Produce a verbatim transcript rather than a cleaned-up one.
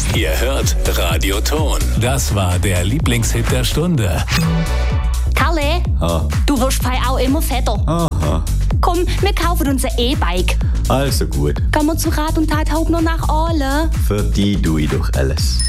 Ihr hört Radio Ton. Das war der Lieblingshit der Stunde. Kalle, Ah. du wirst fei auch immer fetter. Aha, Komm, wir kaufen uns ein E-Bike. also gut. Gehen wir zu Rat und Tat Hauptner nach Aale. Für die tue ich doch alles.